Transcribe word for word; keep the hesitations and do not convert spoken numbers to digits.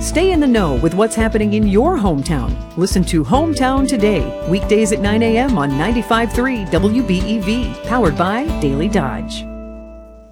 Stay in the know with what's happening in your hometown. Listen to Hometown Today, weekdays at nine a.m. on ninety-five point three W B E V, powered by Daily Dodge.